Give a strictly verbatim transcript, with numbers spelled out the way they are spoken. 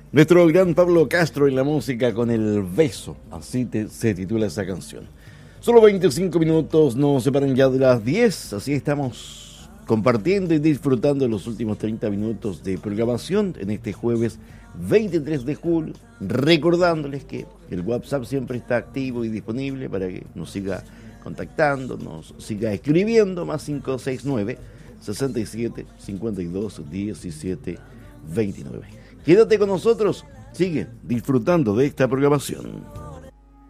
Nuestro gran Pablo Castro en la música con El Beso, así te, se titula esa canción. Solo veinticinco minutos nos separan ya de las diez, así estamos compartiendo y disfrutando los últimos treinta minutos de programación en este jueves veintitrés de julio, recordándoles que el WhatsApp siempre está activo y disponible para que nos siga contactando, nos siga escribiendo, más cinco seis nueve, sesenta y siete, cincuenta y dos, diecisiete, veintinueve. Quédate con nosotros, sigue disfrutando de esta programación.